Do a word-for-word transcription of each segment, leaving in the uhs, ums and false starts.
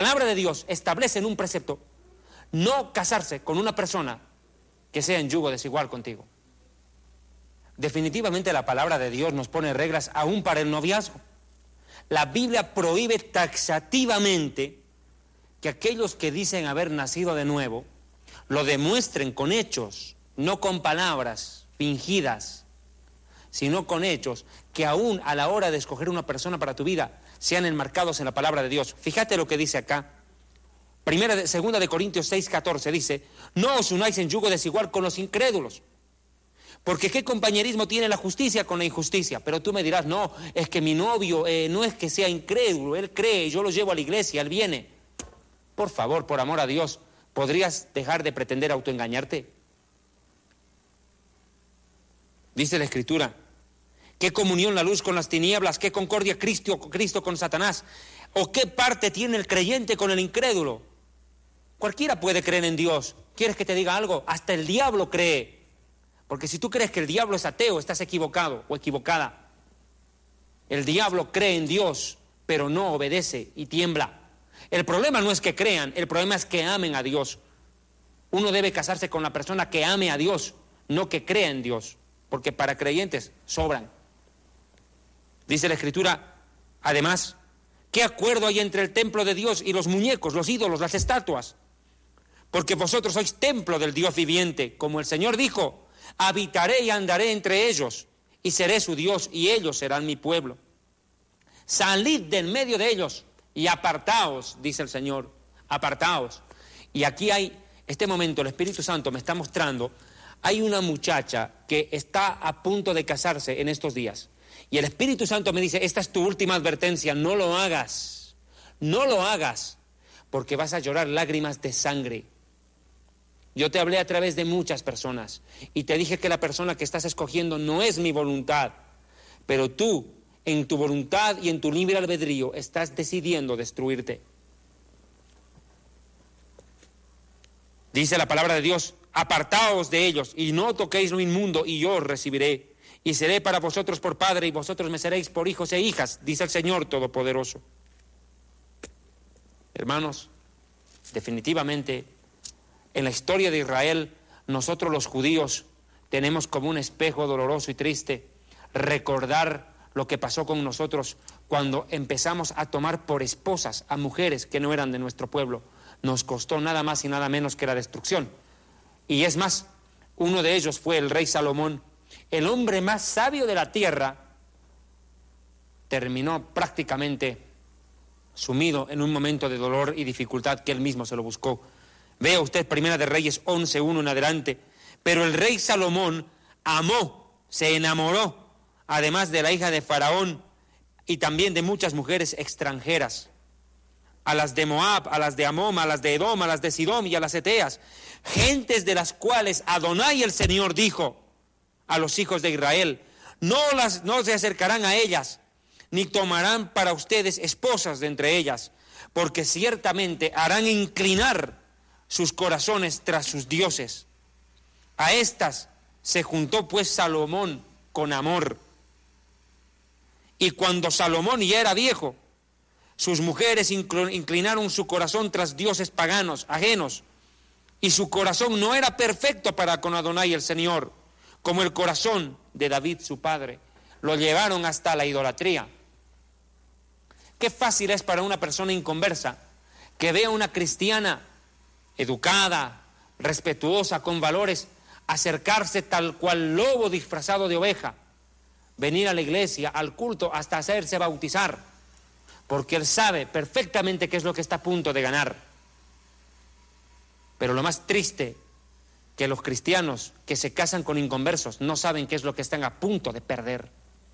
palabra de Dios establece en un precepto no casarse con una persona que sea en yugo desigual contigo. Definitivamente la palabra de Dios nos pone reglas aún para el noviazgo. La Biblia prohíbe taxativamente que aquellos que dicen haber nacido de nuevo lo demuestren con hechos, no con palabras fingidas, sino con hechos que aún a la hora de escoger una persona para tu vida sean enmarcados en la palabra de Dios. Fíjate lo que dice acá. Primera de, segunda de Corintios seis, catorce dice: no os unáis en yugo desigual con los incrédulos, porque qué compañerismo tiene la justicia con la injusticia. Pero tú me dirás, no, es que mi novio eh, no es que sea incrédulo, él cree, yo lo llevo a la iglesia, él viene. Por favor, por amor a Dios, ¿podrías dejar de pretender autoengañarte? Dice la Escritura: ¿qué comunión la luz con las tinieblas? ¿Qué concordia Cristo, Cristo con Satanás? ¿O qué parte tiene el creyente con el incrédulo? Cualquiera puede creer en Dios. ¿Quieres que te diga algo? Hasta el diablo cree. Porque si tú crees que el diablo es ateo, estás equivocado o equivocada. El diablo cree en Dios, pero no obedece y tiembla. El problema no es que crean, el problema es que amen a Dios. Uno debe casarse con la persona que ame a Dios, no que crea en Dios, porque para creyentes sobran. Dice la Escritura, además, ¿qué acuerdo hay entre el templo de Dios y los muñecos, los ídolos, las estatuas? Porque vosotros sois templo del Dios viviente, como el Señor dijo: habitaré y andaré entre ellos, y seré su Dios, y ellos serán mi pueblo. Salid del medio de ellos y apartaos, dice el Señor, apartaos. Y aquí hay, este momento, el Espíritu Santo me está mostrando, hay una muchacha que está a punto de casarse en estos días. Y el Espíritu Santo me dice, esta es tu última advertencia, no lo hagas, no lo hagas, porque vas a llorar lágrimas de sangre. Yo te hablé a través de muchas personas y te dije que la persona que estás escogiendo no es mi voluntad, pero tú, en tu voluntad y en tu libre albedrío, estás decidiendo destruirte. Dice la palabra de Dios, apartaos de ellos y no toquéis lo inmundo y yo os recibiré y seré para vosotros por padre y vosotros me seréis por hijos e hijas, dice el Señor Todopoderoso. Hermanos, definitivamente, en la historia de Israel, nosotros los judíos tenemos como un espejo doloroso y triste recordar lo que pasó con nosotros cuando empezamos a tomar por esposas a mujeres que no eran de nuestro pueblo. Nos costó nada más y nada menos que la destrucción. Y es más, uno de ellos fue el rey Salomón, el hombre más sabio de la tierra, terminó prácticamente sumido en un momento de dolor y dificultad que él mismo se lo buscó. Vea usted Primera de Reyes once, uno en adelante. Pero el rey Salomón amó, se enamoró, además de la hija de Faraón y también de muchas mujeres extranjeras, a las de Moab, a las de Amón, a las de Edom, a las de Sidón y a las Eteas, gentes de las cuales Adonai el Señor dijo a los hijos de Israel, no, las, no se acercarán a ellas, ni tomarán para ustedes esposas de entre ellas, porque ciertamente harán inclinar sus corazones tras sus dioses. A estas se juntó pues Salomón con amor. Y cuando Salomón ya era viejo, sus mujeres inclinaron su corazón tras dioses paganos, ajenos, y su corazón no era perfecto para con Adonai el Señor, como el corazón de David su padre. Lo llevaron hasta la idolatría. Qué fácil es para una persona inconversa que vea a una cristiana educada, respetuosa, con valores, acercarse tal cual lobo disfrazado de oveja, venir a la iglesia, al culto, hasta hacerse bautizar, porque él sabe perfectamente qué es lo que está a punto de ganar. Pero lo más triste, que los cristianos que se casan con inconversos no saben qué es lo que están a punto de perder.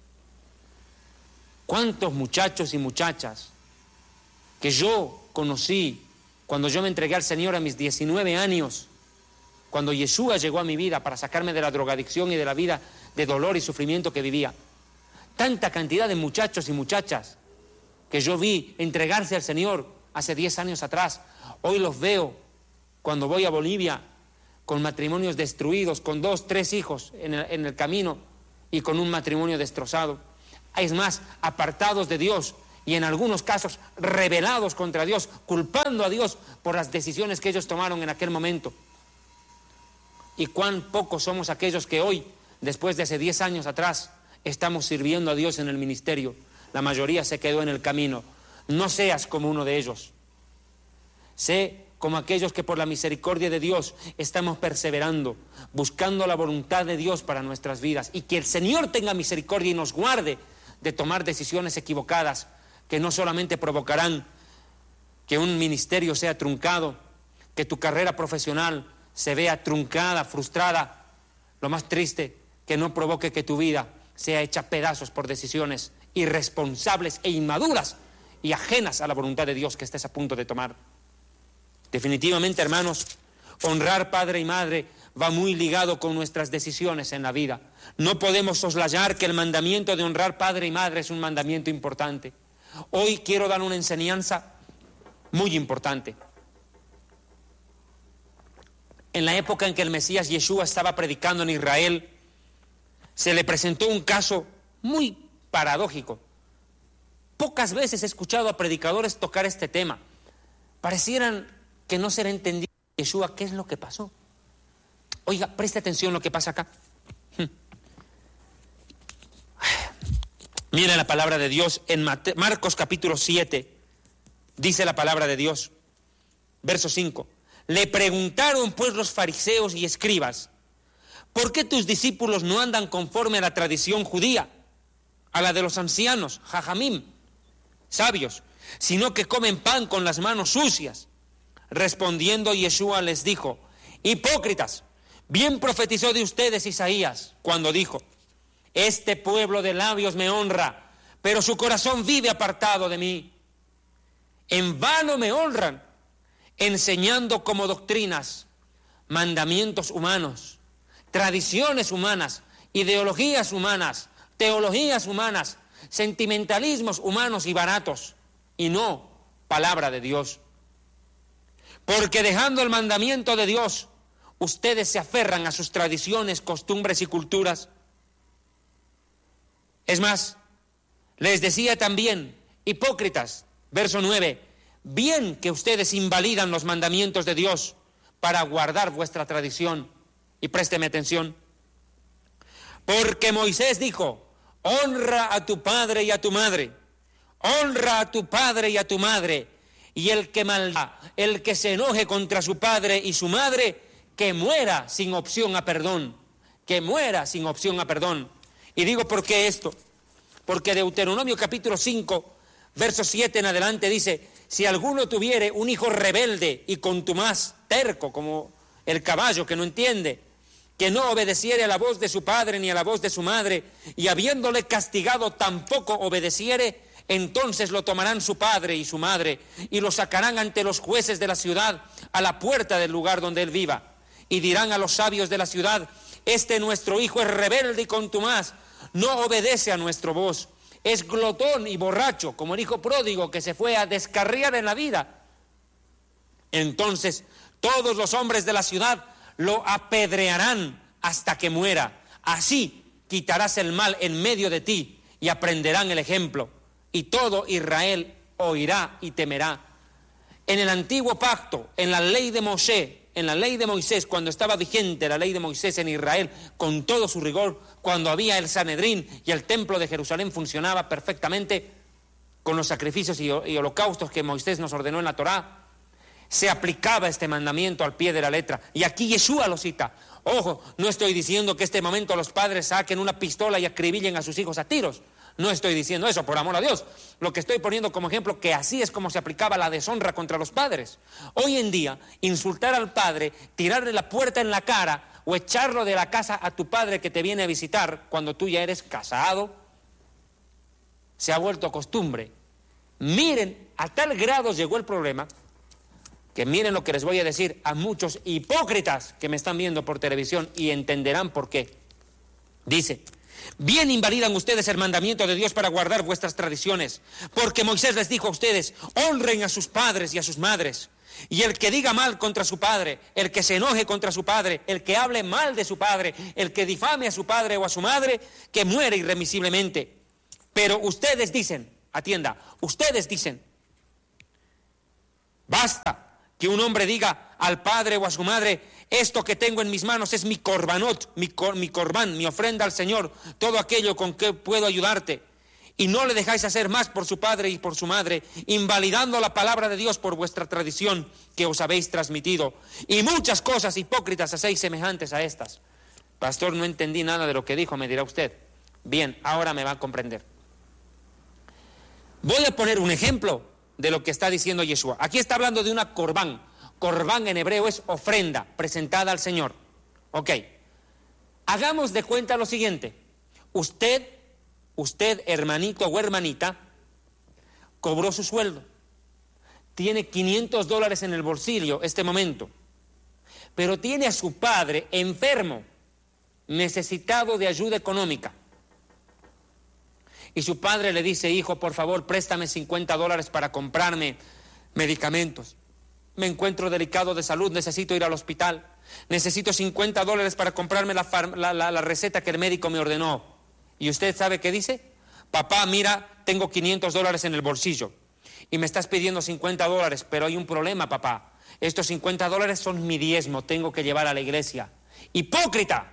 ¿Cuántos muchachos y muchachas que yo conocí cuando yo me entregué al Señor a mis diecinueve años, cuando Yeshua llegó a mi vida para sacarme de la drogadicción y de la vida de dolor y sufrimiento que vivía? Tanta cantidad de muchachos y muchachas que yo vi entregarse al Señor hace diez años atrás, hoy los veo cuando voy a Bolivia con matrimonios destruidos, con dos, tres hijos en el, en el camino y con un matrimonio destrozado. Es más, apartados de Dios y en algunos casos rebelados contra Dios, culpando a Dios por las decisiones que ellos tomaron en aquel momento. Y cuán pocos somos aquellos que hoy, después de hace diez años atrás, estamos sirviendo a Dios en el ministerio. La mayoría se quedó en el camino. No seas como uno de ellos. Sé como aquellos que por la misericordia de Dios estamos perseverando, buscando la voluntad de Dios para nuestras vidas, y que el Señor tenga misericordia y nos guarde de tomar decisiones equivocadas que no solamente provocarán que un ministerio sea truncado, que tu carrera profesional se vea truncada, frustrada, lo más triste, que no provoque que tu vida sea hecha pedazos por decisiones irresponsables e inmaduras y ajenas a la voluntad de Dios que estés a punto de tomar. Definitivamente, hermanos, honrar padre y madre va muy ligado con nuestras decisiones en la vida. No podemos soslayar que el mandamiento de honrar padre y madre es un mandamiento importante. Hoy quiero dar una enseñanza muy importante. En la época en que el Mesías Yeshua estaba predicando en Israel, se le presentó un caso muy paradójico. Pocas veces he escuchado a predicadores tocar este tema. Parecieran que no se le entendía a Yeshua qué es lo que pasó. Oiga, preste atención a lo que pasa acá. Mira la palabra de Dios en Mate- Marcos capítulo siete. Dice la palabra de Dios, verso cinco. Le preguntaron pues los fariseos y escribas: ¿por qué tus discípulos no andan conforme a la tradición judía, a la de los ancianos, jajamim, sabios, sino que comen pan con las manos sucias? Respondiendo Yeshua les dijo: hipócritas, bien profetizó de ustedes Isaías cuando dijo: este pueblo de labios me honra, pero su corazón vive apartado de mí. En vano me honran, enseñando como doctrinas mandamientos humanos, tradiciones humanas, ideologías humanas, teologías humanas, sentimentalismos humanos y baratos, y no palabra de Dios. Porque dejando el mandamiento de Dios, ustedes se aferran a sus tradiciones, costumbres y culturas. Es más, les decía también, hipócritas, verso nueve, bien que ustedes invalidan los mandamientos de Dios para guardar vuestra tradición. Y présteme atención. Porque Moisés dijo: honra a tu padre y a tu madre. Honra a tu padre y a tu madre. Y el que malda, el que se enoje contra su padre y su madre, que muera sin opción a perdón. Que muera sin opción a perdón. Y digo, ¿por qué esto? Porque Deuteronomio capítulo cinco, verso siete en adelante dice: si alguno tuviere un hijo rebelde y contumaz, terco como el caballo que no entiende, que no obedeciere a la voz de su padre ni a la voz de su madre, y habiéndole castigado tampoco obedeciere, entonces lo tomarán su padre y su madre, y lo sacarán ante los jueces de la ciudad, a la puerta del lugar donde él viva, y dirán a los sabios de la ciudad: este nuestro hijo es rebelde y contumaz, no obedece a nuestra voz, es glotón y borracho, como el hijo pródigo que se fue a descarriar en la vida. Entonces todos los hombres de la ciudad lo apedrearán hasta que muera. Así quitarás el mal en medio de ti y aprenderán el ejemplo. Y todo Israel oirá y temerá. En el antiguo pacto, en la ley de Moshe, en la ley de Moisés, cuando estaba vigente la ley de Moisés en Israel, con todo su rigor, cuando había el Sanedrín y el templo de Jerusalén funcionaba perfectamente, con los sacrificios y holocaustos que Moisés nos ordenó en la Torá, se aplicaba este mandamiento al pie de la letra. Y aquí Yeshua lo cita. Ojo, no estoy diciendo que en este momento los padres saquen una pistola y acribillen a sus hijos a tiros. No estoy diciendo eso, por amor a Dios. Lo que estoy poniendo como ejemplo, que así es como se aplicaba la deshonra contra los padres. Hoy en día, insultar al padre, tirarle la puerta en la cara o echarlo de la casa a tu padre que te viene a visitar cuando tú ya eres casado, se ha vuelto costumbre. Miren, a tal grado llegó el problema, que miren lo que les voy a decir a muchos hipócritas que me están viendo por televisión y entenderán por qué. Dice: bien invalidan ustedes el mandamiento de Dios para guardar vuestras tradiciones, porque Moisés les dijo a ustedes: honren a sus padres y a sus madres. Y el que diga mal contra su padre, el que se enoje contra su padre, el que hable mal de su padre, el que difame a su padre o a su madre, que muere irremisiblemente. Pero ustedes dicen: atienda, ustedes dicen, basta que un hombre diga al padre o a su madre, esto que tengo en mis manos es mi corbanot, mi, cor, mi corbán, mi ofrenda al Señor, todo aquello con que puedo ayudarte. Y no le dejáis hacer más por su padre y por su madre, invalidando la palabra de Dios por vuestra tradición que os habéis transmitido. Y muchas cosas hipócritas hacéis semejantes a estas. Pastor, no entendí nada de lo que dijo, me dirá usted. Bien, ahora me va a comprender. Voy a poner un ejemplo de lo que está diciendo Yeshua. Aquí está hablando de una corbán. Corbán en hebreo es ofrenda presentada al Señor. Ok. Hagamos de cuenta lo siguiente. Usted, usted, hermanito o hermanita, cobró su sueldo. Tiene quinientos dólares en el bolsillo este momento. Pero tiene a su padre enfermo, necesitado de ayuda económica. Y su padre le dice, hijo, por favor, préstame cincuenta dólares para comprarme medicamentos. Me encuentro delicado de salud, necesito ir al hospital. Necesito cincuenta dólares para comprarme la, la, la, la receta que el médico me ordenó. ¿Y usted sabe qué dice? Papá, mira, tengo quinientos dólares en el bolsillo y me estás pidiendo cincuenta dólares, pero hay un problema, papá. Estos cincuenta dólares son mi diezmo, tengo que llevar a la iglesia. ¡Hipócrita!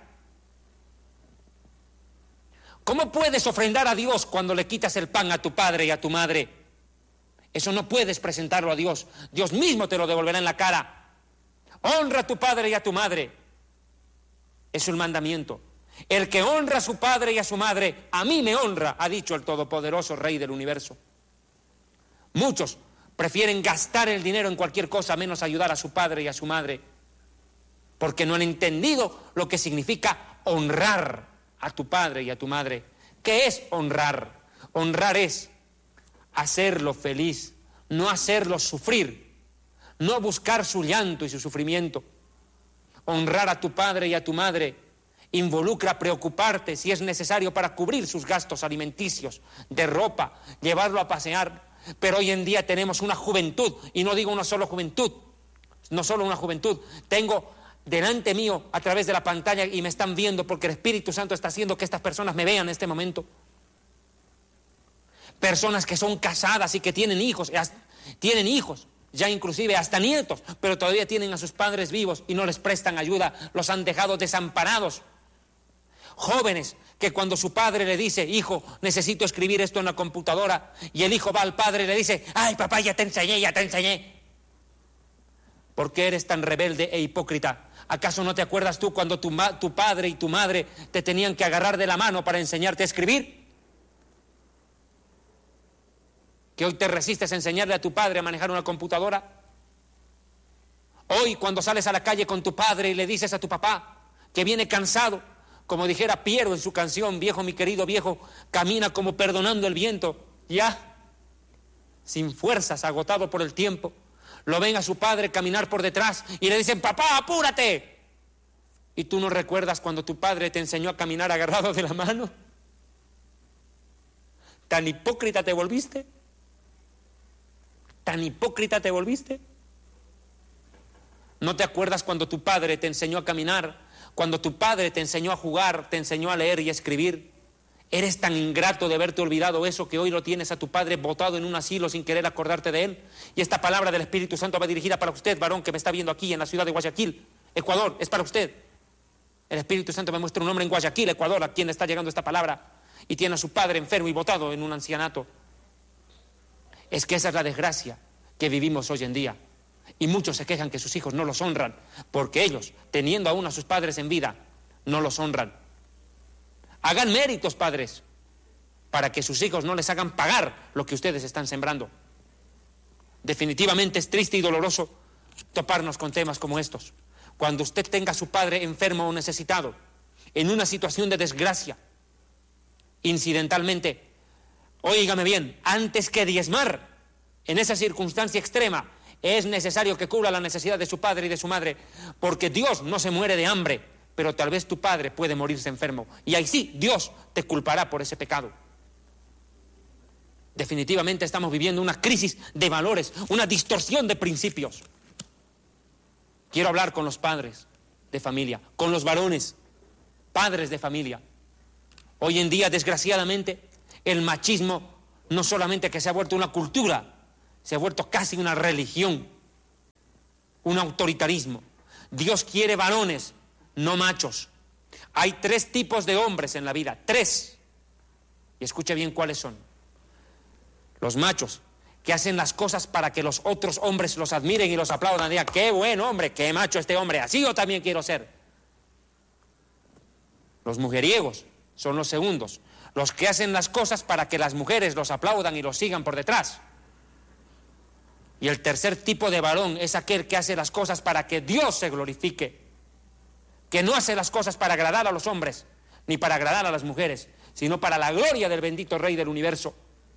¿Cómo puedes ofrendar a Dios cuando le quitas el pan a tu padre y a tu madre? Eso no puedes presentarlo a Dios. Dios mismo te lo devolverá en la cara. Honra a tu padre y a tu madre. Es un mandamiento. El que honra a su padre y a su madre, a mí me honra, ha dicho el todopoderoso Rey del universo. Muchos prefieren gastar el dinero en cualquier cosa menos ayudar a su padre y a su madre, porque no han entendido lo que significa honrar a tu padre y a tu madre. ¿Qué es honrar? Honrar es hacerlo feliz, no hacerlo sufrir, no buscar su llanto y su sufrimiento. Honrar a tu padre y a tu madre involucra preocuparte si es necesario para cubrir sus gastos alimenticios, de ropa, llevarlo a pasear. Pero hoy en día tenemos una juventud, y no digo una sola juventud, no solo una juventud, tengo delante mío a través de la pantalla y me están viendo porque el Espíritu Santo está haciendo que estas personas me vean en este momento. Personas que son casadas y que tienen hijos, tienen hijos, ya inclusive hasta nietos, pero todavía tienen a sus padres vivos y no les prestan ayuda, los han dejado desamparados. Jóvenes que cuando su padre le dice, hijo, necesito escribir esto en la computadora, y el hijo va al padre y le dice, ay papá, ya te enseñé, ya te enseñé. ¿Por qué eres tan rebelde e hipócrita? ¿Acaso no te acuerdas tú cuando tu, tu padre y tu madre te tenían que agarrar de la mano para enseñarte a escribir? ¿Que hoy te resistes a enseñarle a tu padre a manejar una computadora? Hoy cuando sales a la calle con tu padre y le dices a tu papá que viene cansado, como dijera Piero en su canción, viejo, mi querido viejo, camina como perdonando el viento, ya, sin fuerzas, agotado por el tiempo. Lo ven a su padre caminar por detrás y le dicen, papá, apúrate. ¿Y tú no recuerdas cuando tu padre te enseñó a caminar agarrado de la mano? ¿Tan hipócrita te volviste? ¿Tan hipócrita te volviste? ¿No te acuerdas cuando tu padre te enseñó a caminar? Cuando tu padre te enseñó a jugar, te enseñó a leer y a escribir. ¿Eres tan ingrato de haberte olvidado eso que hoy lo tienes a tu padre botado en un asilo sin querer acordarte de él? Y esta palabra del Espíritu Santo va dirigida para usted, varón, que me está viendo aquí en la ciudad de Guayaquil, Ecuador, es para usted. El Espíritu Santo me muestra un hombre en Guayaquil, Ecuador, a quien está llegando esta palabra, y tiene a su padre enfermo y botado en un ancianato. Es que esa es la desgracia que vivimos hoy en día. Y muchos se quejan que sus hijos no los honran, porque ellos, teniendo aún a sus padres en vida, no los honran. Hagan méritos, padres, para que sus hijos no les hagan pagar lo que ustedes están sembrando. Definitivamente es triste y doloroso toparnos con temas como estos. Cuando usted tenga a su padre enfermo o necesitado, en una situación de desgracia, incidentalmente, óigame bien, antes que diezmar, en esa circunstancia extrema, es necesario que cubra la necesidad de su padre y de su madre, porque Dios no se muere de hambre, pero tal vez tu padre puede morirse enfermo, y ahí sí, Dios te culpará por ese pecado. Definitivamente estamos viviendo una crisis de valores, una distorsión de principios. Quiero hablar con los padres de familia, con los varones, padres de familia. Hoy en día, desgraciadamente, el machismo no solamente que se ha vuelto una cultura, se ha vuelto casi una religión, un autoritarismo. Dios quiere varones, no machos. Hay tres tipos de hombres en la vida, tres. Y escuche bien cuáles son. Los machos, que hacen las cosas para que los otros hombres los admiren y los aplaudan, digan, qué buen hombre, qué macho este hombre, así yo también quiero ser. Los mujeriegos son los segundos, los que hacen las cosas para que las mujeres los aplaudan y los sigan por detrás. Y el tercer tipo de varón es aquel que hace las cosas para que Dios se glorifique, que no hace las cosas para agradar a los hombres, ni para agradar a las mujeres, sino para la gloria del bendito Rey del universo.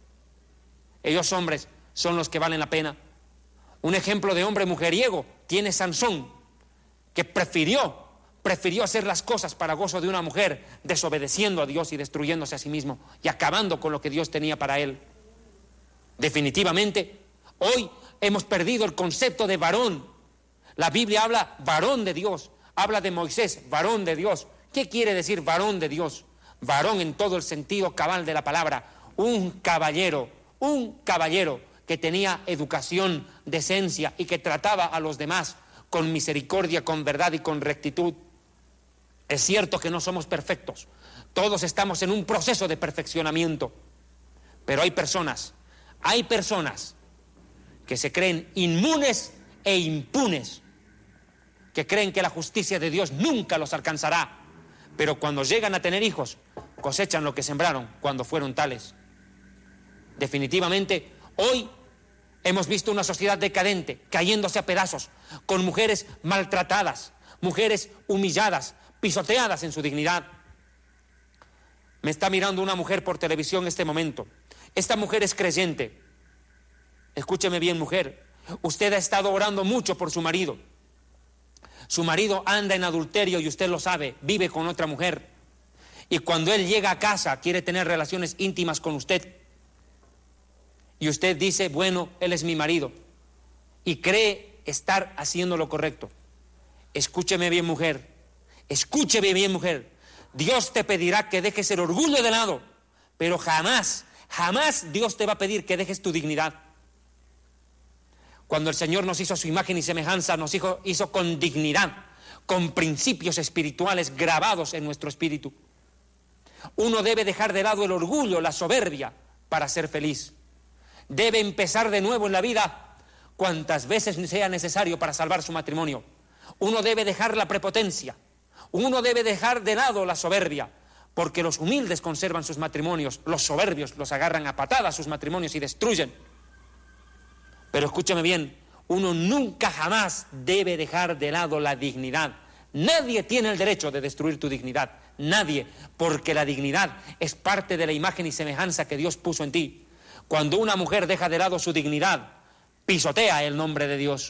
Ellos hombres son los que valen la pena. Un ejemplo de hombre mujeriego tiene Sansón, que prefirió, prefirió hacer las cosas para gozo de una mujer, desobedeciendo a Dios y destruyéndose a sí mismo y acabando con lo que Dios tenía para él. Definitivamente, hoy hemos perdido el concepto de varón. La Biblia habla varón de Dios, habla de Moisés, varón de Dios. ¿Qué quiere decir varón de Dios? Varón en todo el sentido cabal de la palabra, un caballero, un caballero que tenía educación, decencia y que trataba a los demás con misericordia, con verdad y con rectitud. Es cierto que no somos perfectos, todos estamos en un proceso de perfeccionamiento, pero hay personas, hay personas que se creen inmunes e impunes, que creen que la justicia de Dios nunca los alcanzará, pero cuando llegan a tener hijos, cosechan lo que sembraron cuando fueron tales. Definitivamente, hoy hemos visto una sociedad decadente, cayéndose a pedazos, con mujeres maltratadas, mujeres humilladas, pisoteadas en su dignidad. Me está mirando una mujer por televisión en este momento. Esta mujer es creyente. Escúcheme bien, mujer. Usted ha estado orando mucho por su marido. Su marido anda en adulterio y usted lo sabe, vive con otra mujer. Y cuando él llega a casa, quiere tener relaciones íntimas con usted. Y usted dice, bueno, él es mi marido. Y cree estar haciendo lo correcto. Escúcheme bien, mujer. Escúcheme bien, mujer. Dios te pedirá que dejes el orgullo de lado, pero jamás, jamás Dios te va a pedir que dejes tu dignidad. Cuando el Señor nos hizo a su imagen y semejanza, nos hizo, hizo con dignidad, con principios espirituales grabados en nuestro espíritu. Uno debe dejar de lado el orgullo, la soberbia, para ser feliz. Debe empezar de nuevo en la vida cuantas veces sea necesario para salvar su matrimonio. Uno debe dejar la prepotencia, uno debe dejar de lado la soberbia, porque los humildes conservan sus matrimonios, los soberbios los agarran a patadas sus matrimonios y destruyen. Pero escúchame bien, uno nunca jamás debe dejar de lado la dignidad. Nadie tiene el derecho de destruir tu dignidad, nadie, porque la dignidad es parte de la imagen y semejanza que Dios puso en ti. Cuando una mujer deja de lado su dignidad, pisotea el nombre de Dios.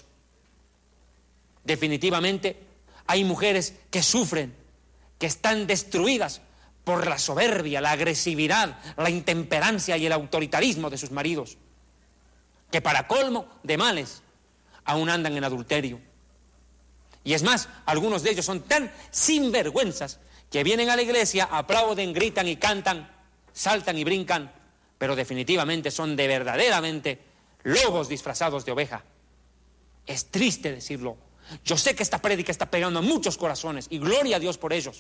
Definitivamente, hay mujeres que sufren, que están destruidas por la soberbia, la agresividad, la intemperancia y el autoritarismo de sus maridos, que para colmo de males aún andan en adulterio. Y es más, algunos de ellos son tan sinvergüenzas que vienen a la iglesia, aplauden, gritan y cantan, saltan y brincan, pero definitivamente son de verdaderamente lobos disfrazados de oveja. Es triste decirlo. Yo sé que esta prédica está pegando a muchos corazones y gloria a Dios por ellos,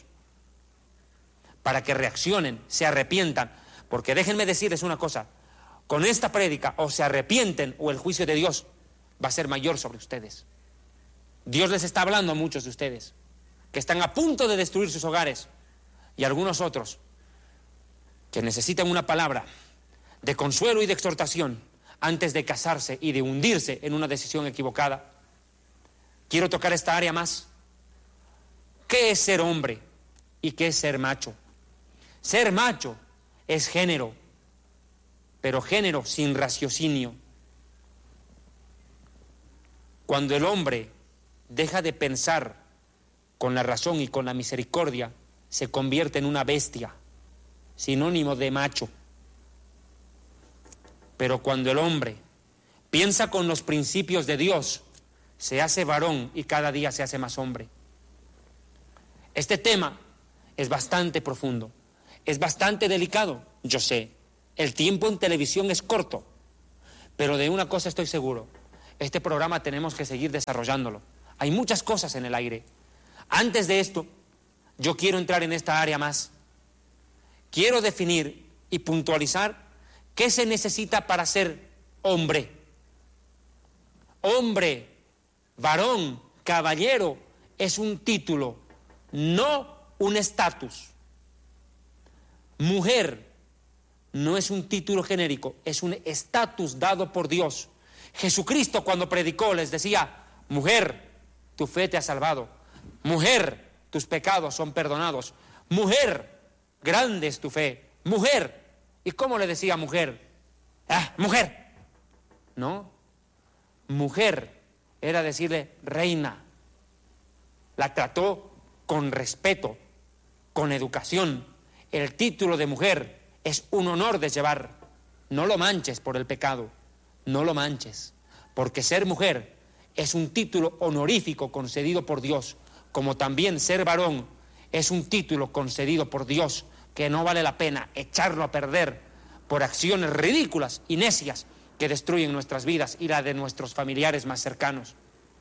para que reaccionen, se arrepientan, porque déjenme decirles una cosa, con esta prédica o se arrepienten o el juicio de Dios va a ser mayor sobre ustedes. Dios les está hablando a muchos de ustedes que están a punto de destruir sus hogares y algunos otros que necesitan una palabra de consuelo y de exhortación antes de casarse y de hundirse en una decisión equivocada. Quiero tocar esta área más. ¿Qué es ser hombre y qué es ser macho? Ser macho es género, pero género sin raciocinio. Cuando el hombre deja de pensar con la razón y con la misericordia, se convierte en una bestia, sinónimo de macho. Pero cuando el hombre piensa con los principios de Dios, se hace varón y cada día se hace más hombre. Este tema es bastante profundo, es bastante delicado, yo sé, El tiempo en televisión es corto, pero de una cosa estoy seguro, este programa tenemos que seguir desarrollándolo. Hay muchas cosas en el aire. Antes de esto, yo quiero entrar en esta área más. Quiero definir y puntualizar qué se necesita para ser hombre. Hombre, varón, caballero, es un título, no un estatus. Mujer no es un título genérico, es un estatus dado por Dios. Jesucristo, cuando predicó, les decía: mujer, tu fe te ha salvado. Mujer, tus pecados son perdonados. Mujer, grande es tu fe. Mujer. ¿Y cómo le decía mujer? Ah, mujer. No. Mujer era decirle reina. La trató con respeto, con educación. El título de mujer es un honor de llevar. No lo manches por el pecado. No lo manches. Porque ser mujer es un título honorífico concedido por Dios, como también ser varón es un título concedido por Dios que no vale la pena echarlo a perder por acciones ridículas y necias que destruyen nuestras vidas y la de nuestros familiares más cercanos.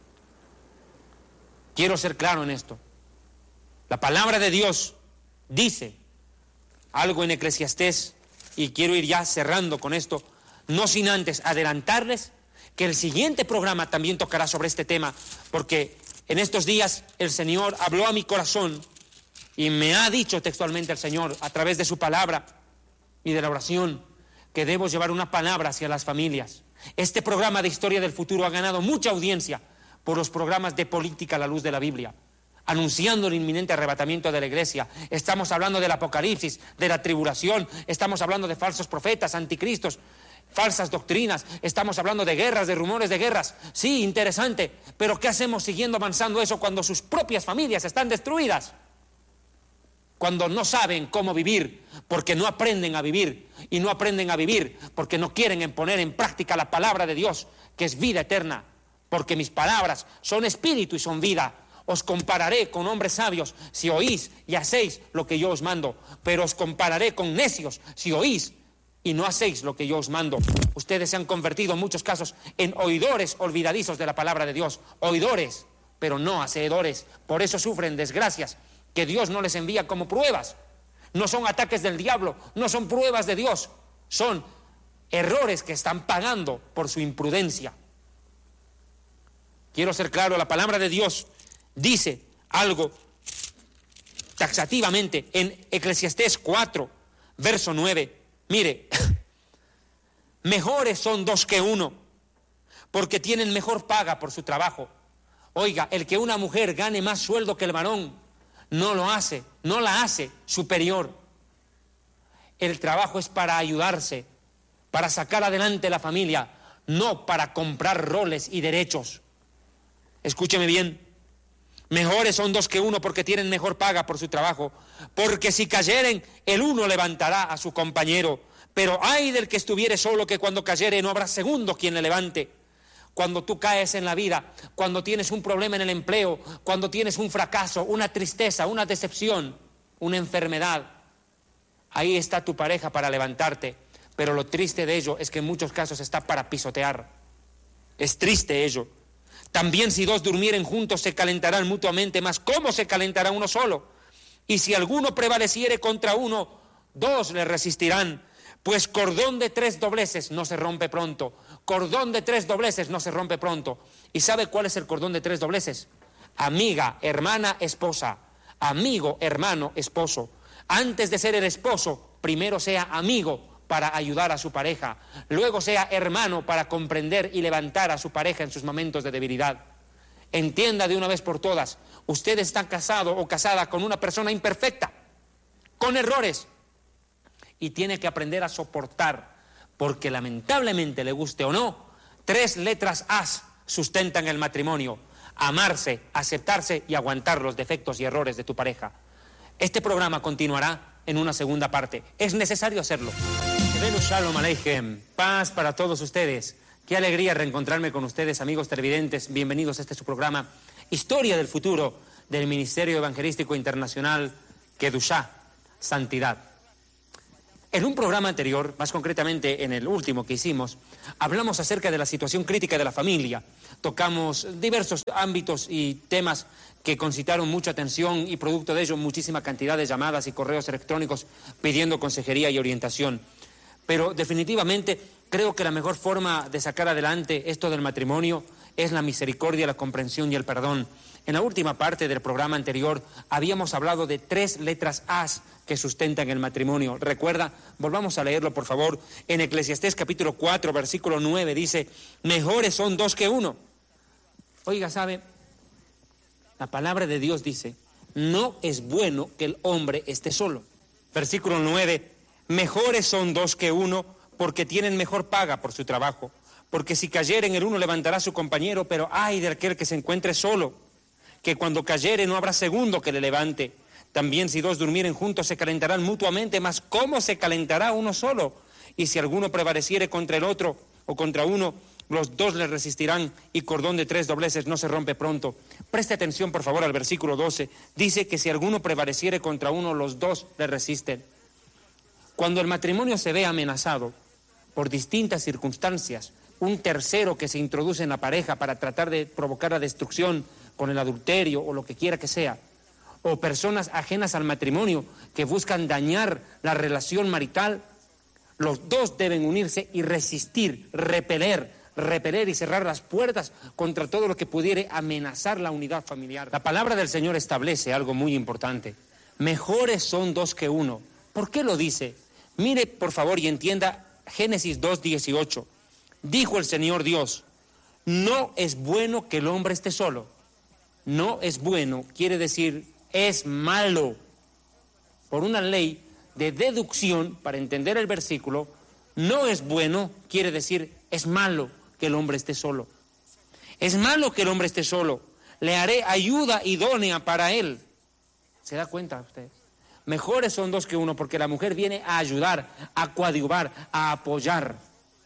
Quiero ser claro en esto. La palabra de Dios dice algo en Eclesiastés, y quiero ir ya cerrando con esto, no sin antes adelantarles que el siguiente programa también tocará sobre este tema, porque en estos días el Señor habló a mi corazón y me ha dicho textualmente el Señor a través de su palabra y de la oración que debo llevar una palabra hacia las familias. Este programa de Historia del Futuro ha ganado mucha audiencia por los programas de política a la luz de la Biblia, anunciando el inminente arrebatamiento de la iglesia. Estamos hablando del apocalipsis, de la tribulación, estamos hablando de falsos profetas, anticristos, falsas doctrinas, estamos hablando de guerras, de rumores de guerras. Sí, interesante, pero ¿qué hacemos siguiendo avanzando eso cuando sus propias familias están destruidas? Cuando no saben cómo vivir, porque no aprenden a vivir, y no aprenden a vivir porque no quieren poner en práctica la palabra de Dios, que es vida eterna, porque mis palabras son espíritu y son vida. Os compararé con hombres sabios si oís y hacéis lo que yo os mando, pero os compararé con necios si oís y no hacéis lo que yo os mando. Ustedes se han convertido en muchos casos en oidores olvidadizos de la palabra de Dios, oidores, pero no hacedores. Por eso sufren desgracias que Dios no les envía como pruebas. No son ataques del diablo, no son pruebas de Dios, son errores que están pagando por su imprudencia. Quiero ser claro, la palabra de Dios dice algo taxativamente en Eclesiastés cuatro, verso nueve. Mire, mejores son dos que uno, porque tienen mejor paga por su trabajo. Oiga, el que una mujer gane más sueldo que el varón, no lo hace, no la hace superior. El trabajo es para ayudarse, para sacar adelante la familia, no para comprar roles y derechos. Escúcheme bien. Mejores son dos que uno porque tienen mejor paga por su trabajo, porque si cayeren, el uno levantará a su compañero, pero ay del que estuviere solo, que cuando cayere no habrá segundo quien le levante. Cuando tú caes en la vida, cuando tienes un problema en el empleo, cuando tienes un fracaso, una tristeza, una decepción, una enfermedad, ahí está tu pareja para levantarte, pero lo triste de ello es que en muchos casos está para pisotear. Es triste ello. También si dos durmieren juntos se calentarán mutuamente, mas ¿cómo se calentará uno solo? Y si alguno prevaleciere contra uno, dos le resistirán. Pues cordón de tres dobleces no se rompe pronto. Cordón de tres dobleces no se rompe pronto. ¿Y sabe cuál es el cordón de tres dobleces? Amiga, hermana, esposa. Amigo, hermano, esposo. Antes de ser el esposo, primero sea amigo para ayudar a su pareja, luego sea hermano para comprender y levantar a su pareja en sus momentos de debilidad. Entienda de una vez por todas, usted está casado o casada con una persona imperfecta, con errores, y tiene que aprender a soportar, porque lamentablemente, le guste o no, tres letras A sustentan el matrimonio: amarse, aceptarse y aguantar los defectos y errores de tu pareja. Este programa continuará en una segunda parte. Es necesario hacerlo. Shalom Aleichem, paz para todos ustedes. Qué alegría reencontrarme con ustedes, amigos televidentes. Bienvenidos a este su programa, Historia del Futuro, del Ministerio Evangelístico Internacional Kedushá, Santidad. En un programa anterior, más concretamente en el último que hicimos, hablamos acerca de la situación crítica de la familia. Tocamos diversos ámbitos y temas que concitaron mucha atención y producto de ello muchísima cantidad de llamadas y correos electrónicos pidiendo consejería y orientación. Pero definitivamente creo que la mejor forma de sacar adelante esto del matrimonio es la misericordia, la comprensión y el perdón. En la última parte del programa anterior habíamos hablado de tres letras A que sustentan el matrimonio. ¿Recuerda? Volvamos a leerlo, por favor. En Eclesiastés capítulo cuatro, versículo nueve dice, mejores son dos que uno. Oiga, ¿sabe? La palabra de Dios dice, no es bueno que el hombre esté solo. Versículo nueve, mejores son dos que uno porque tienen mejor paga por su trabajo. Porque si cayeren el uno levantará a su compañero, pero ay de aquel que se encuentre solo, que cuando cayere no habrá segundo que le levante. También si dos durmieren juntos se calentarán mutuamente, mas ¿cómo se calentará uno solo? Y si alguno prevaleciere contra el otro o contra uno, los dos le resistirán y cordón de tres dobleces no se rompe pronto. Preste atención por favor al versículo doce. Dice que si alguno prevaleciere contra uno, los dos le resisten. Cuando el matrimonio se ve amenazado por distintas circunstancias, un tercero que se introduce en la pareja para tratar de provocar la destrucción con el adulterio o lo que quiera que sea, o personas ajenas al matrimonio que buscan dañar la relación marital, los dos deben unirse y resistir, repeler, repeler y cerrar las puertas contra todo lo que pudiere amenazar la unidad familiar. La palabra del Señor establece algo muy importante. Mejores son dos que uno. ¿Por qué lo dice? Mire, por favor, y entienda Génesis dos dieciocho. Dijo el Señor Dios, no es bueno que el hombre esté solo. No es bueno, quiere decir, es malo. Por una ley de deducción, para entender el versículo, no es bueno, quiere decir, es malo que el hombre esté solo. Es malo que el hombre esté solo. Le haré ayuda idónea para él. ¿Se da cuenta usted? Mejores son dos que uno, porque la mujer viene a ayudar, a coadyuvar, a apoyar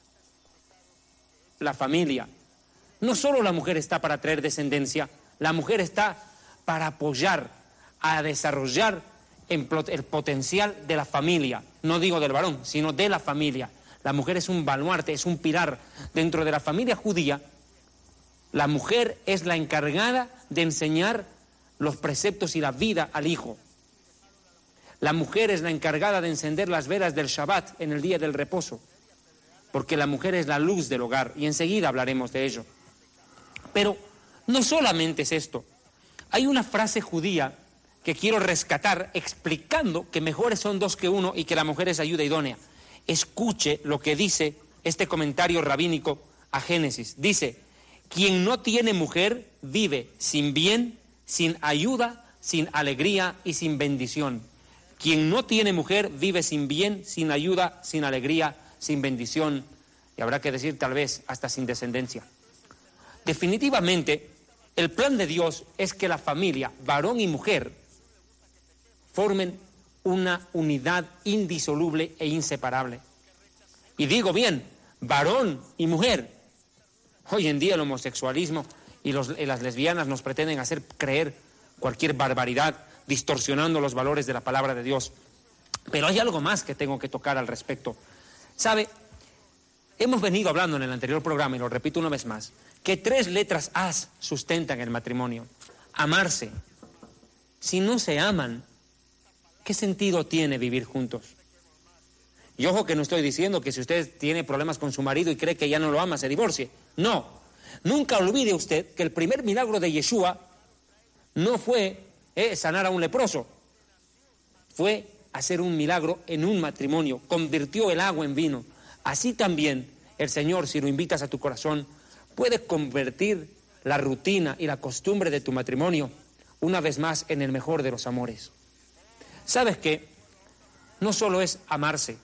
la familia. No solo la mujer está para traer descendencia, la mujer está para apoyar, a desarrollar el potencial de la familia. No digo del varón, sino de la familia. La mujer es un baluarte, es un pilar. Dentro de la familia judía, la mujer es la encargada de enseñar los preceptos y la vida al hijo. La mujer es la encargada de encender las velas del Shabbat en el día del reposo, porque la mujer es la luz del hogar, y enseguida hablaremos de ello. Pero no solamente es esto. Hay una frase judía que quiero rescatar explicando que mejores son dos que uno y que la mujer es ayuda idónea. Escuche lo que dice este comentario rabínico a Génesis. Dice, quien no tiene mujer vive sin bien, sin ayuda, sin alegría y sin bendición. Quien no tiene mujer vive sin bien, sin ayuda, sin alegría, sin bendición, y habrá que decir tal vez hasta sin descendencia. Definitivamente, el plan de Dios es que la familia, varón y mujer, formen una unidad indisoluble e inseparable. Y digo bien, varón y mujer. Hoy en día el homosexualismo y, los, y las lesbianas nos pretenden hacer creer cualquier barbaridad, distorsionando los valores de la palabra de Dios. Pero hay algo más que tengo que tocar al respecto. ¿Sabe? Hemos venido hablando en el anterior programa, y lo repito una vez más, que tres letras A sustentan el matrimonio. Amarse. Si no se aman, ¿qué sentido tiene vivir juntos? Y ojo que no estoy diciendo que si usted tiene problemas con su marido y cree que ya no lo ama, se divorcie. No. Nunca olvide usted que el primer milagro de Yeshua no fue eh, sanar a un leproso. Fue hacer un milagro en un matrimonio. Convirtió el agua en vino. Así también el Señor, si lo invitas a tu corazón, puede convertir la rutina y la costumbre de tu matrimonio una vez más en el mejor de los amores. ¿Sabes qué? No solo es amarse,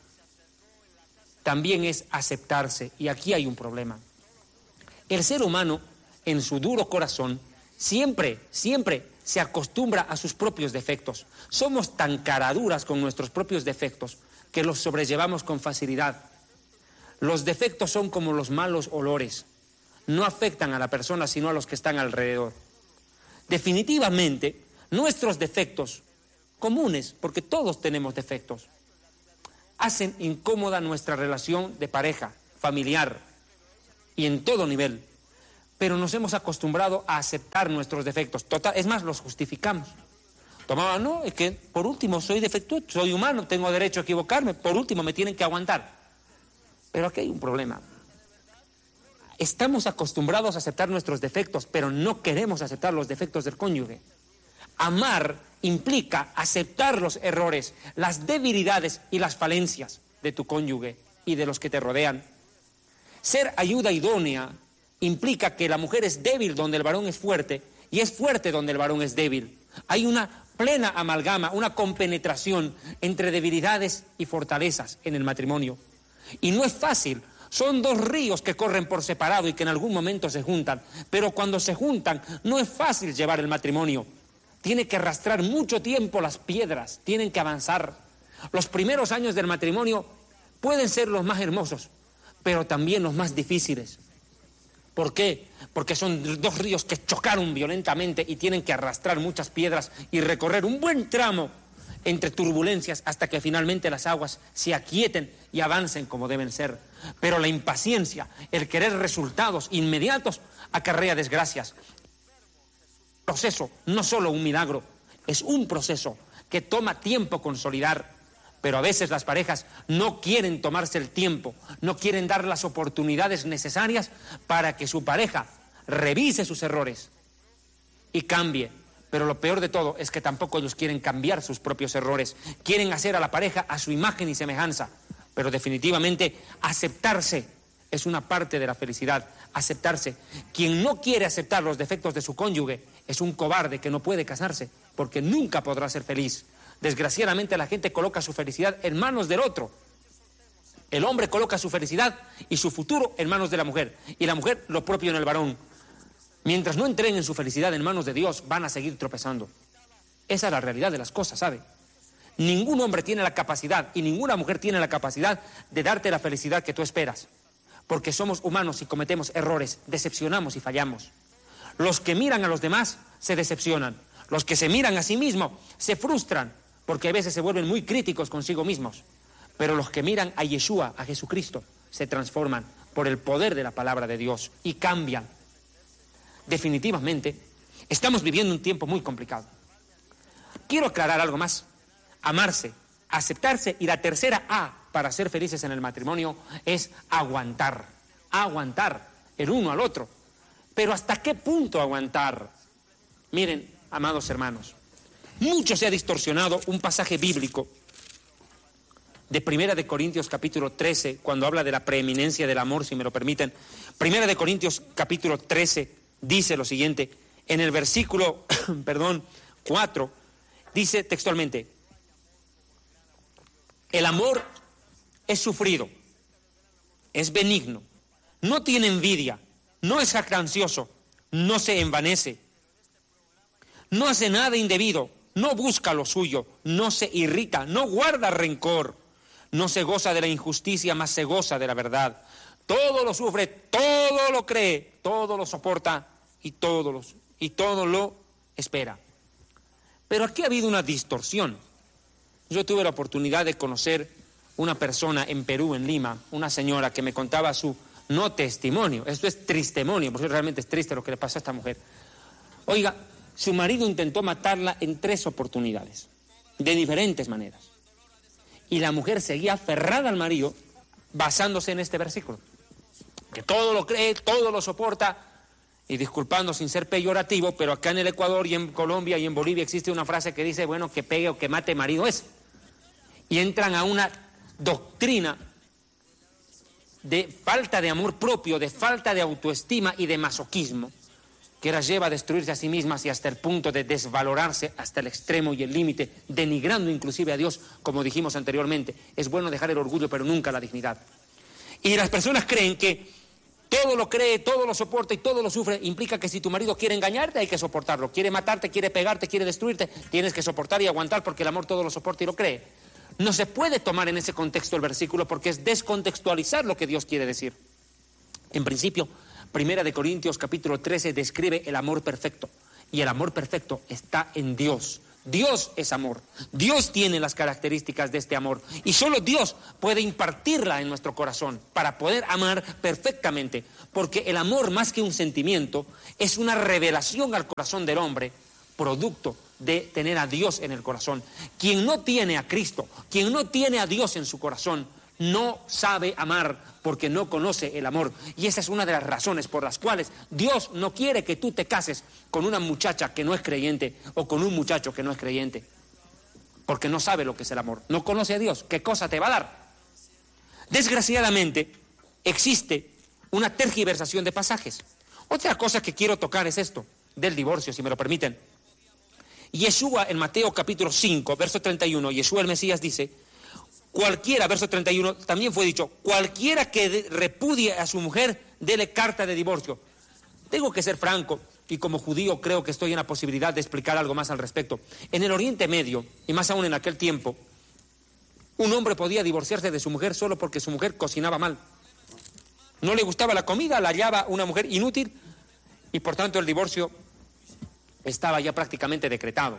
también es aceptarse, y aquí hay un problema. El ser humano, en su duro corazón, siempre, siempre se acostumbra a sus propios defectos. Somos tan caraduras con nuestros propios defectos que los sobrellevamos con facilidad. Los defectos son como los malos olores. No afectan a la persona, sino a los que están alrededor. Definitivamente, nuestros defectos, comunes, porque todos tenemos defectos, hacen incómoda nuestra relación de pareja, familiar y en todo nivel. Pero nos hemos acostumbrado a aceptar nuestros defectos. Total, es más, los justificamos. Tomaba, no, es que por último soy defectuoso, soy humano, tengo derecho a equivocarme, por último me tienen que aguantar. Pero aquí hay un problema. Estamos acostumbrados a aceptar nuestros defectos, pero no queremos aceptar los defectos del cónyuge. Amar implica aceptar los errores, las debilidades y las falencias de tu cónyuge y de los que te rodean. Ser ayuda idónea implica que la mujer es débil donde el varón es fuerte y es fuerte donde el varón es débil. Hay una plena amalgama, una compenetración entre debilidades y fortalezas en el matrimonio. Y no es fácil. Son dos ríos que corren por separado y que en algún momento se juntan. Pero cuando se juntan no es fácil llevar el matrimonio. Tiene que arrastrar mucho tiempo las piedras, tienen que avanzar. Los primeros años del matrimonio pueden ser los más hermosos, pero también los más difíciles. ¿Por qué? Porque son dos ríos que chocaron violentamente y tienen que arrastrar muchas piedras y recorrer un buen tramo entre turbulencias hasta que finalmente las aguas se aquieten y avancen como deben ser. Pero la impaciencia, el querer resultados inmediatos, acarrea desgracias. Proceso, no solo un milagro, es un proceso que toma tiempo consolidar, pero a veces las parejas no quieren tomarse el tiempo, no quieren dar las oportunidades necesarias para que su pareja revise sus errores y cambie. Pero lo peor de todo es que tampoco ellos quieren cambiar sus propios errores, quieren hacer a la pareja a su imagen y semejanza, pero definitivamente aceptarse es una parte de la felicidad, aceptarse. Quien no quiere aceptar los defectos de su cónyuge es un cobarde que no puede casarse, porque nunca podrá ser feliz. Desgraciadamente la gente coloca su felicidad en manos del otro. El hombre coloca su felicidad y su futuro en manos de la mujer, y la mujer lo propio en el varón. Mientras no entreguen su felicidad en manos de Dios, van a seguir tropezando. Esa es la realidad de las cosas, ¿sabe? Ningún hombre tiene la capacidad y ninguna mujer tiene la capacidad de darte la felicidad que tú esperas. Porque somos humanos y cometemos errores, decepcionamos y fallamos. Los que miran a los demás se decepcionan. Los que se miran a sí mismos se frustran, porque a veces se vuelven muy críticos consigo mismos. Pero los que miran a Yeshua, a Jesucristo, se transforman por el poder de la palabra de Dios y cambian. Definitivamente, estamos viviendo un tiempo muy complicado. Quiero aclarar algo más. Amarse, aceptarse, y la tercera A para ser felices en el matrimonio es aguantar. Aguantar el uno al otro. Pero ¿hasta qué punto aguantar? Miren, amados hermanos, mucho se ha distorsionado un pasaje bíblico de Primera de Corintios capítulo trece, cuando habla de la preeminencia del amor, si me lo permiten. Primera de Corintios capítulo trece dice lo siguiente, en el versículo, perdón, cuatro, dice textualmente, el amor es sufrido, es benigno, no tiene envidia, no es jactancioso, no se envanece, no hace nada indebido, no busca lo suyo, no se irrita, no guarda rencor, no se goza de la injusticia, mas se goza de la verdad. Todo lo sufre, todo lo cree, todo lo soporta y todo lo, y todo lo espera. Pero aquí ha habido una distorsión. Yo tuve la oportunidad de conocer una persona en Perú, en Lima, una señora que me contaba su no testimonio, esto es tristemonio, porque realmente es triste lo que le pasó a esta mujer. Oiga, su marido intentó matarla en tres oportunidades, de diferentes maneras. Y la mujer seguía aferrada al marido, basándose en este versículo, que todo lo cree, todo lo soporta, y disculpando sin ser peyorativo, pero acá en el Ecuador y en Colombia y en Bolivia existe una frase que dice, bueno, que pegue o que mate marido es. Y entran a una doctrina de falta de amor propio, de falta de autoestima y de masoquismo, que las lleva a destruirse a sí mismas y hasta el punto de desvalorarse hasta el extremo y el límite, denigrando inclusive a Dios, como dijimos anteriormente. Es bueno dejar el orgullo, pero nunca la dignidad. Y las personas creen que todo lo cree, todo lo soporta y todo lo sufre. Implica que si tu marido quiere engañarte, hay que soportarlo. Quiere matarte, quiere pegarte, quiere destruirte, tienes que soportar y aguantar, porque el amor todo lo soporta y lo cree. No se puede tomar en ese contexto el versículo, porque es descontextualizar lo que Dios quiere decir. En principio, Primera de Corintios capítulo trece describe el amor perfecto, y el amor perfecto está en Dios. Dios es amor. Dios tiene las características de este amor y solo Dios puede impartirla en nuestro corazón para poder amar perfectamente, porque el amor, más que un sentimiento, es una revelación al corazón del hombre, producto de tener a Dios en el corazón. Quien no tiene a Cristo, quien no tiene a Dios en su corazón, no sabe amar, porque no conoce el amor. Y esa es una de las razones por las cuales Dios no quiere que tú te cases con una muchacha que no es creyente o con un muchacho que no es creyente, porque no sabe lo que es el amor, no conoce a Dios. ¿Qué cosa te va a dar? Desgraciadamente existe una tergiversación de pasajes. Otra cosa que quiero tocar es esto del divorcio, si me lo permiten. Yeshua en Mateo capítulo cinco, verso treinta y uno, Yeshua el Mesías dice: cualquiera, verso treinta y uno, también fue dicho, cualquiera que de, repudie a su mujer, dele carta de divorcio. Tengo que ser franco, y como judío creo que estoy en la posibilidad de explicar algo más al respecto. En el Oriente Medio, y más aún en aquel tiempo, un hombre podía divorciarse de su mujer solo porque su mujer cocinaba mal. No le gustaba la comida, la hallaba una mujer inútil, y por tanto el divorcio estaba ya prácticamente decretado.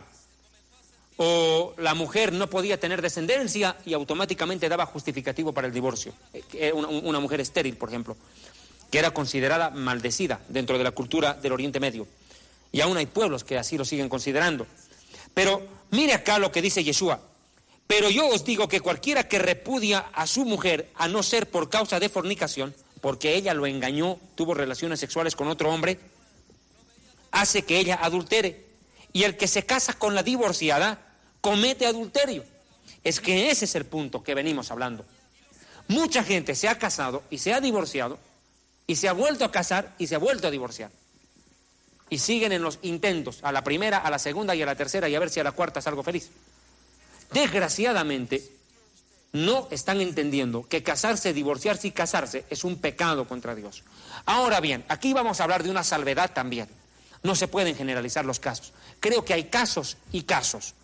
O la mujer no podía tener descendencia y automáticamente daba justificativo para el divorcio. Una, una mujer estéril, por ejemplo, que era considerada maldecida dentro de la cultura del Oriente Medio. Y aún hay pueblos que así lo siguen considerando. Pero mire acá lo que dice Yeshua: pero yo os digo que cualquiera que repudia a su mujer, a no ser por causa de fornicación, porque ella lo engañó, tuvo relaciones sexuales con otro hombre, hace que ella adultere. Y el que se casa con la divorciada comete adulterio. Es que ese es el punto que venimos hablando. Mucha gente se ha casado y se ha divorciado, y se ha vuelto a casar y se ha vuelto a divorciar. Y siguen en los intentos, a la primera, a la segunda y a la tercera, y a ver si a la cuarta salgo feliz. Desgraciadamente, no están entendiendo que casarse, divorciarse y casarse es un pecado contra Dios. Ahora bien, aquí vamos a hablar de una salvedad también. No se pueden generalizar los casos. Creo que hay casos y casos.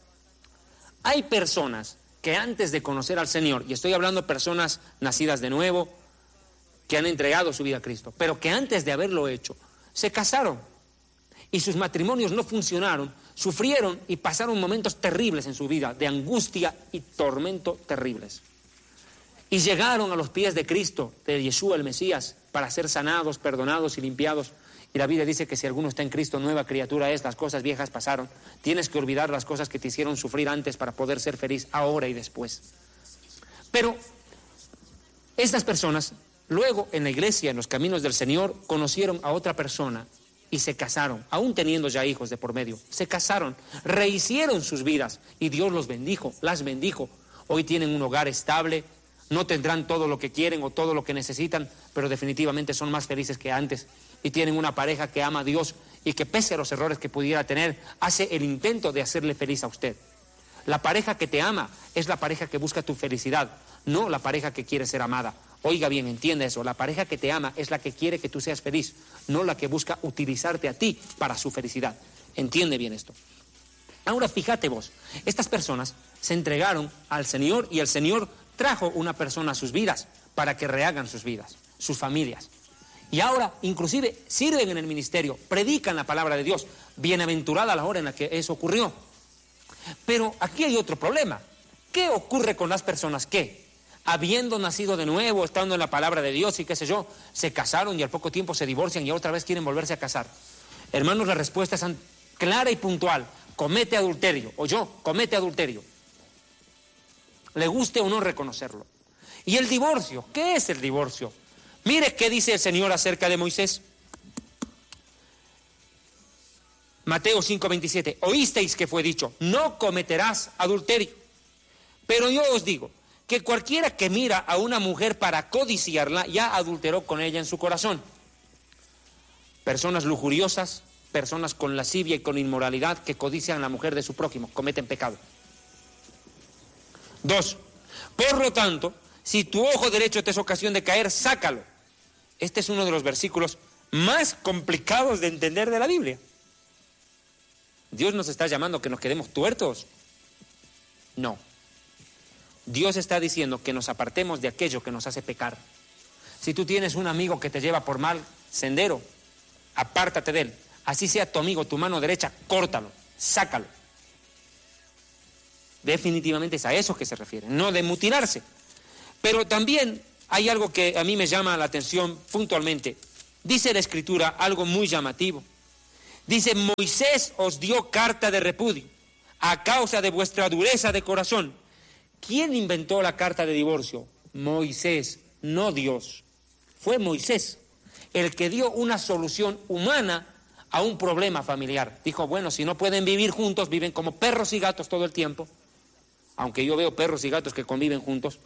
Hay personas que antes de conocer al Señor, y estoy hablando de personas nacidas de nuevo, que han entregado su vida a Cristo, pero que antes de haberlo hecho, se casaron y sus matrimonios no funcionaron, sufrieron y pasaron momentos terribles en su vida, de angustia y tormento terribles. Y llegaron a los pies de Cristo, de Yeshua el Mesías, para ser sanados, perdonados y limpiados. Y la Biblia dice que si alguno está en Cristo, nueva criatura es, las cosas viejas pasaron. Tienes que olvidar las cosas que te hicieron sufrir antes para poder ser feliz ahora y después. Pero estas personas, luego en la iglesia, en los caminos del Señor, conocieron a otra persona y se casaron, aún teniendo ya hijos de por medio. Se casaron, rehicieron sus vidas y Dios los bendijo, las bendijo. Hoy tienen un hogar estable, no tendrán todo lo que quieren o todo lo que necesitan, pero definitivamente son más felices que antes. Y tienen una pareja que ama a Dios y que, pese a los errores que pudiera tener, hace el intento de hacerle feliz a usted. La pareja que te ama es la pareja que busca tu felicidad, no la pareja que quiere ser amada. Oiga bien, entiende eso. La pareja que te ama es la que quiere que tú seas feliz, no la que busca utilizarte a ti para su felicidad. Entiende bien esto. Ahora fíjate vos, estas personas se entregaron al Señor y el Señor trajo una persona a sus vidas para que rehagan sus vidas, sus familias. Y ahora inclusive sirven en el ministerio, predican la palabra de Dios. Bienaventurada la hora en la que eso ocurrió. Pero aquí hay otro problema. ¿Qué ocurre con las personas que, habiendo nacido de nuevo, estando en la palabra de Dios y qué sé yo, se casaron y al poco tiempo se divorcian y otra vez quieren volverse a casar? Hermanos, la respuesta es clara y puntual: comete adulterio. O yo, comete adulterio. Le guste o no reconocerlo. ¿Y el divorcio? ¿Qué es el divorcio? Mire qué dice el Señor acerca de Moisés. Mateo cinco veintisiete. Oísteis que fue dicho: no cometerás adulterio. Pero yo os digo que cualquiera que mira a una mujer para codiciarla, ya adulteró con ella en su corazón. Personas lujuriosas, personas con lascivia y con inmoralidad que codician a la mujer de su prójimo, cometen pecado. Dos, por lo tanto, si tu ojo derecho te es ocasión de caer, sácalo. Este es uno de los versículos más complicados de entender de la Biblia. ¿Dios nos está llamando a que nos quedemos tuertos? No. Dios está diciendo que nos apartemos de aquello que nos hace pecar. Si tú tienes un amigo que te lleva por mal sendero, apártate de él. Así sea tu amigo, tu mano derecha, córtalo, sácalo. Definitivamente es a eso que se refiere, no de mutilarse. Pero también hay algo que a mí me llama la atención puntualmente. Dice la Escritura algo muy llamativo. Dice, Moisés os dio carta de repudio a causa de vuestra dureza de corazón. ¿Quién inventó la carta de divorcio? Moisés, no Dios. Fue Moisés el que dio una solución humana a un problema familiar. Dijo, bueno, si no pueden vivir juntos, viven como perros y gatos todo el tiempo. Aunque yo veo perros y gatos que conviven juntos.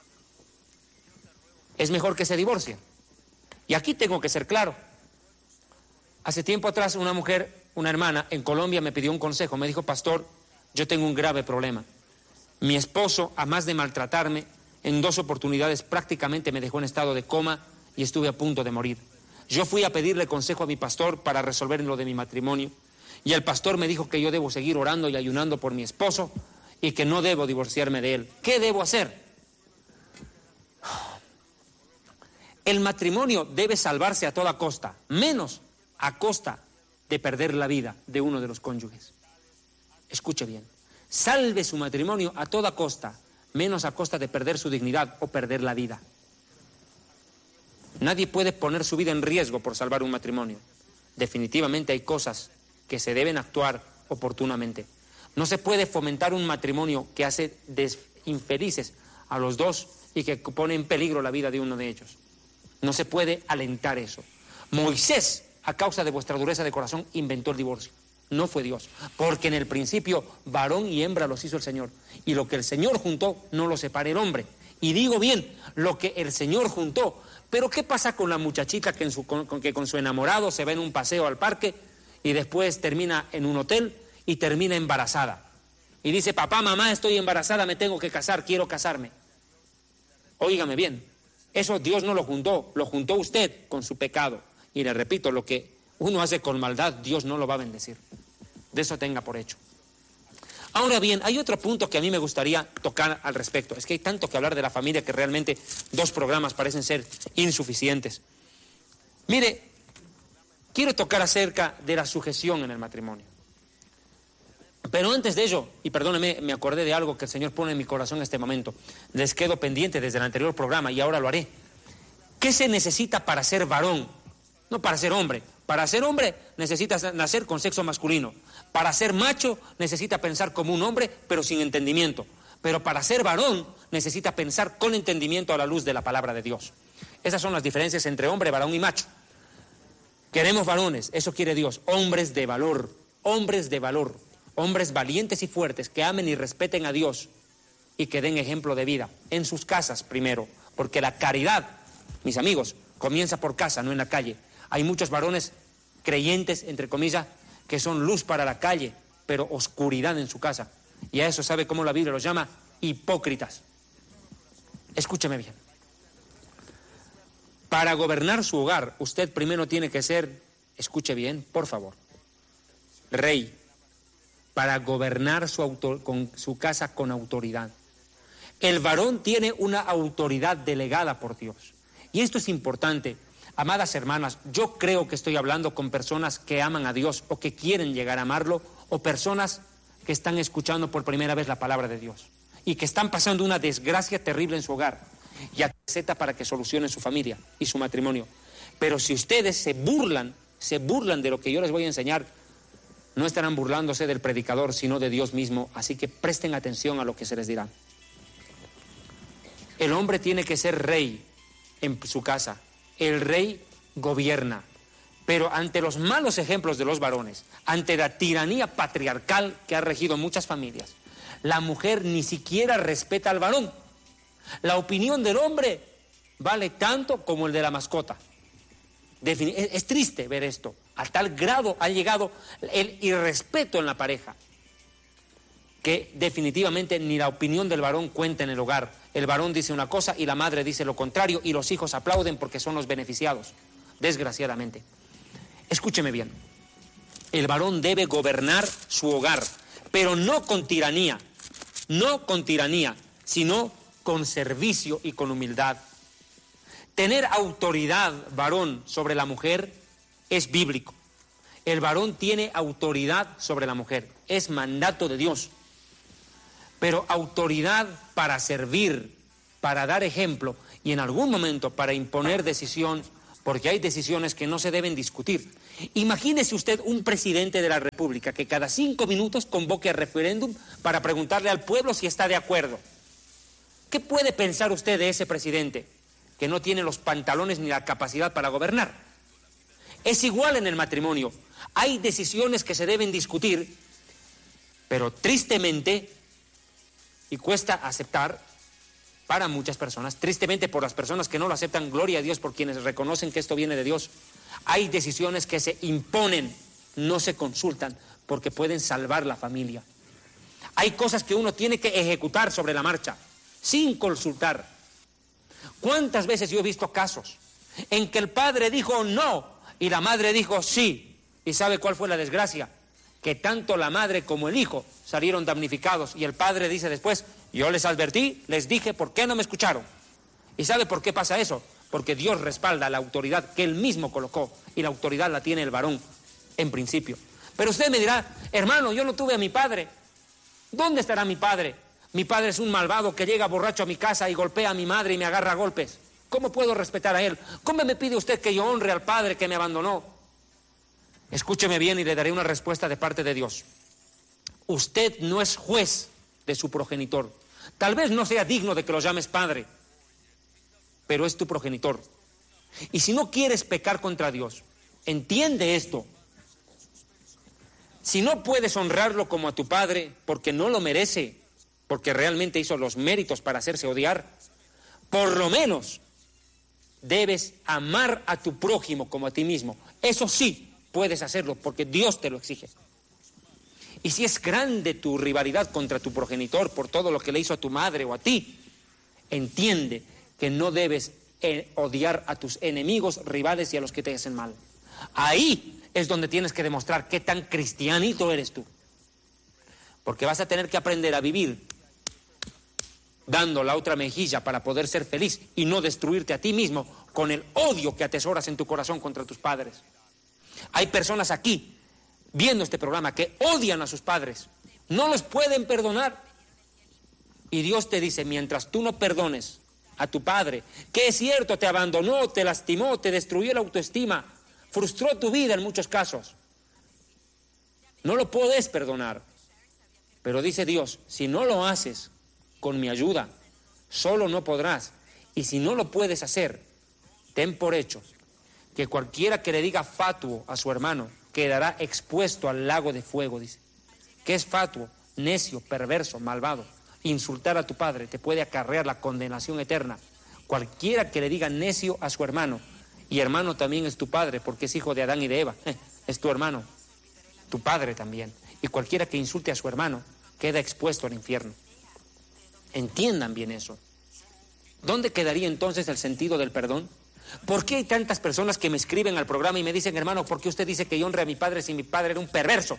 Es mejor que se divorcien. Y aquí tengo que ser claro. Hace tiempo atrás una mujer, una hermana en Colombia me pidió un consejo. Me dijo, pastor, yo tengo un grave problema. Mi esposo, a más de maltratarme, en dos oportunidades prácticamente me dejó en estado de coma y estuve a punto de morir. Yo fui a pedirle consejo a mi pastor para resolver lo de mi matrimonio y el pastor me dijo que yo debo seguir orando y ayunando por mi esposo y que no debo divorciarme de él. ¿Qué debo hacer? El matrimonio debe salvarse a toda costa, menos a costa de perder la vida de uno de los cónyuges. Escuche bien, salve su matrimonio a toda costa, menos a costa de perder su dignidad o perder la vida. Nadie puede poner su vida en riesgo por salvar un matrimonio. Definitivamente hay cosas que se deben actuar oportunamente. No se puede fomentar un matrimonio que hace infelices a los dos y que pone en peligro la vida de uno de ellos. No se puede alentar eso. Moisés, a causa de vuestra dureza de corazón, inventó el divorcio. No fue Dios, porque en el principio varón y hembra los hizo el Señor. Y lo que el Señor juntó, no lo separe el hombre. Y digo bien, lo que el Señor juntó. Pero ¿qué pasa con la muchachita que, en su, con, con, que con su enamorado se va en un paseo al parque y después termina en un hotel y termina embarazada? Y dice, papá, mamá, estoy embarazada, me tengo que casar, quiero casarme. Óigame bien, eso Dios no lo juntó, lo juntó usted con su pecado. Y le repito, lo que uno hace con maldad, Dios no lo va a bendecir. De eso tenga por hecho. Ahora bien, hay otro punto que a mí me gustaría tocar al respecto. Es que hay tanto que hablar de la familia que realmente dos programas parecen ser insuficientes. Mire, quiero tocar acerca de la sujeción en el matrimonio. Pero antes de ello, y perdóneme, me acordé de algo que el Señor pone en mi corazón en este momento. Les quedo pendiente desde el anterior programa y ahora lo haré. ¿Qué se necesita para ser varón? No para ser hombre. Para ser hombre necesitas nacer con sexo masculino. Para ser macho necesita pensar como un hombre, pero sin entendimiento. Pero para ser varón necesita pensar con entendimiento a la luz de la palabra de Dios. Esas son las diferencias entre hombre, varón y macho. Queremos varones, eso quiere Dios, hombres de valor, hombres de valor, hombres valientes y fuertes que amen y respeten a Dios y que den ejemplo de vida en sus casas primero, porque la caridad, mis amigos, comienza por casa, no en la calle. Hay muchos varones creyentes, entre comillas, que son luz para la calle, pero oscuridad en su casa. Y a eso sabe cómo la Biblia los llama hipócritas. Escúcheme bien. Para gobernar su hogar, usted primero tiene que ser, escuche bien, por favor, rey. Para gobernar su, autor, con, su casa con autoridad. El varón tiene una autoridad delegada por Dios. Y esto es importante. Amadas hermanas, yo creo que estoy hablando con personas que aman a Dios o que quieren llegar a amarlo, o personas que están escuchando por primera vez la palabra de Dios y que están pasando una desgracia terrible en su hogar y receta para que solucionen su familia y su matrimonio. Pero si ustedes se burlan, se burlan de lo que yo les voy a enseñar, no estarán burlándose del predicador, sino de Dios mismo. Así que presten atención a lo que se les dirá. El hombre tiene que ser rey en su casa. El rey gobierna, pero ante los malos ejemplos de los varones, ante la tiranía patriarcal que ha regido muchas familias, la mujer ni siquiera respeta al varón. La opinión del hombre vale tanto como el de la mascota. Defin- es, es triste ver esto. A tal grado ha llegado el irrespeto en la pareja, que definitivamente ni la opinión del varón cuenta en el hogar. El varón dice una cosa y la madre dice lo contrario y los hijos aplauden porque son los beneficiados, desgraciadamente. Escúcheme bien, el varón debe gobernar su hogar, pero no con tiranía, no con tiranía, sino con servicio y con humildad. Tener autoridad, varón, sobre la mujer es bíblico. El varón tiene autoridad sobre la mujer, es mandato de Dios. pero autoridad para servir, para dar ejemplo y en algún momento para imponer decisión, porque hay decisiones que no se deben discutir. Imagínese usted un presidente de la República que cada cinco minutos convoque a referéndum para preguntarle al pueblo si está de acuerdo. ¿Qué puede pensar usted de ese presidente que no tiene los pantalones ni la capacidad para gobernar? Es igual en el matrimonio. Hay decisiones que se deben discutir, pero tristemente, y cuesta aceptar para muchas personas, tristemente por las personas que no lo aceptan, gloria a Dios por quienes reconocen que esto viene de Dios, hay decisiones que se imponen, no se consultan, porque pueden salvar la familia. Hay cosas que uno tiene que ejecutar sobre la marcha, sin consultar. ¿Cuántas veces yo he visto casos en que el padre dijo no y la madre dijo sí? ¿Y sabe cuál fue la desgracia? Que tanto la madre como el hijo salieron damnificados y el padre dice después, yo les advertí, les dije, ¿por qué no me escucharon? ¿Y sabe por qué pasa eso? Porque Dios respalda la autoridad que Él mismo colocó y la autoridad la tiene el varón en principio. Pero usted me dirá, hermano, yo no tuve a mi padre. ¿Dónde estará mi padre? Mi padre es un malvado que llega borracho a mi casa y golpea a mi madre y me agarra a golpes. ¿Cómo puedo respetar a él? ¿Cómo me pide usted que yo honre al padre que me abandonó? Escúcheme bien y le daré una respuesta de parte de Dios. Usted no es juez de su progenitor. Tal vez no sea digno de que lo llames padre, pero es tu progenitor. Y si no quieres pecar contra Dios, entiende esto. Si no puedes honrarlo como a tu padre, porque no lo merece, porque realmente hizo los méritos para hacerse odiar, por lo menos debes amar a tu prójimo como a ti mismo. Eso sí, puedes hacerlo porque Dios te lo exige. Y si es grande tu rivalidad contra tu progenitor por todo lo que le hizo a tu madre o a ti, entiende que no debes eh, odiar a tus enemigos, rivales y a los que te hacen mal. Ahí es donde tienes que demostrar qué tan cristianito eres tú. Porque vas a tener que aprender a vivir dando la otra mejilla para poder ser feliz y no destruirte a ti mismo con el odio que atesoras en tu corazón contra tus padres. Hay personas aquí viendo este programa que odian a sus padres, no los pueden perdonar. Y Dios te dice, mientras tú no perdones a tu padre, que es cierto, te abandonó, te lastimó, te destruyó la autoestima, frustró tu vida en muchos casos, no lo puedes perdonar. Pero dice Dios, si no lo haces con mi ayuda, solo no podrás. Y si no lo puedes hacer, ten por hecho que cualquiera que le diga fatuo a su hermano quedará expuesto al lago de fuego, dice. ¿Qué es fatuo? Necio, perverso, malvado. Insultar a tu padre te puede acarrear la condenación eterna. Cualquiera que le diga necio a su hermano, y hermano también es tu padre porque es hijo de Adán y de Eva, eh, es tu hermano, tu padre también. Y cualquiera que insulte a su hermano queda expuesto al infierno. Entiendan bien eso. ¿Dónde quedaría entonces el sentido del perdón? ¿Por qué hay tantas personas que me escriben al programa y me dicen, hermano, ¿por qué usted dice que yo honre a mi padre si mi padre era un perverso?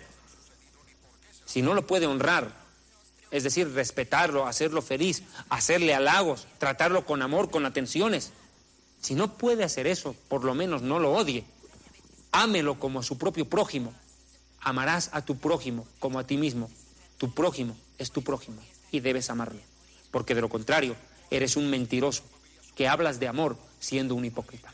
Si no lo puede honrar, es decir, respetarlo, hacerlo feliz, hacerle halagos, tratarlo con amor, con atenciones. Si no puede hacer eso, por lo menos no lo odie. Ámelo como a su propio prójimo. Amarás a tu prójimo como a ti mismo. Tu prójimo es tu prójimo y debes amarlo. Porque de lo contrario, eres un mentiroso que hablas de amor siendo un hipócrita.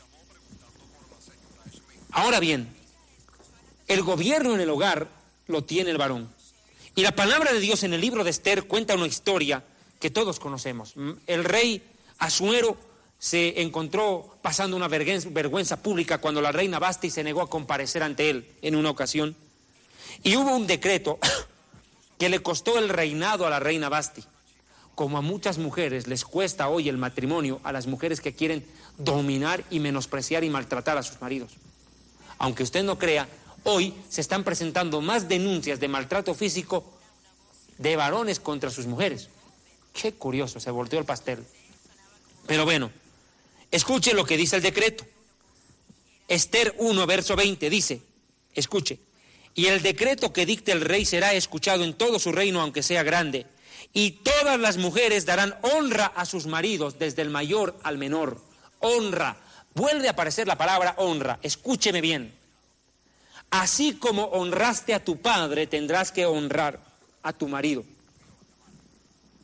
Ahora bien, el gobierno en el hogar lo tiene el varón. Y la palabra de Dios en el libro de Esther cuenta una historia que todos conocemos. El rey Asuero se encontró pasando una vergüenza, vergüenza pública cuando la reina Vasti se negó a comparecer ante él en una ocasión. Y hubo un decreto que le costó el reinado a la reina Vasti. Como a muchas mujeres les cuesta hoy el matrimonio, a las mujeres que quieren dominar y menospreciar y maltratar a sus maridos. Aunque usted no crea, hoy se están presentando más denuncias de maltrato físico de varones contra sus mujeres. Qué curioso, se volteó el pastel. Pero bueno, escuche lo que dice el decreto. Esther uno, verso veinte, dice, escuche, y el decreto que dicte el rey será escuchado en todo su reino, aunque sea grande, y todas las mujeres darán honra a sus maridos, desde el mayor al menor. Honra. Vuelve a aparecer la palabra honra. Escúcheme bien. Así como honraste a tu padre, tendrás que honrar a tu marido.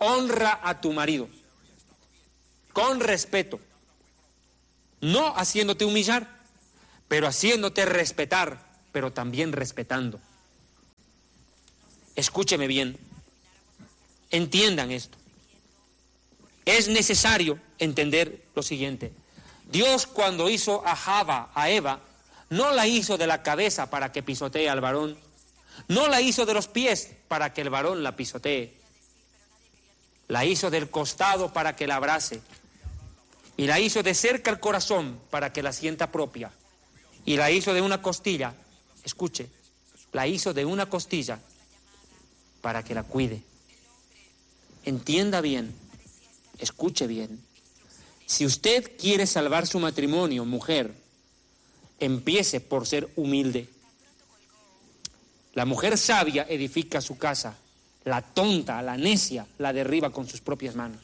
honra a tu marido, con respeto, no haciéndote humillar, pero haciéndote respetar, pero también respetando. Escúcheme bien, entiendan esto. Es necesario entender lo siguiente. Dios, cuando hizo a Java, a Eva, no la hizo de la cabeza para que pisotee al varón, no la hizo de los pies para que el varón la pisotee, la hizo del costado para que la abrace, y la hizo de cerca al corazón para que la sienta propia, y la hizo de una costilla, escuche, la hizo de una costilla para que la cuide. Entienda bien, escuche bien. Si usted quiere salvar su matrimonio, mujer, empiece por ser humilde. La mujer sabia edifica su casa, la tonta, la necia, la derriba con sus propias manos.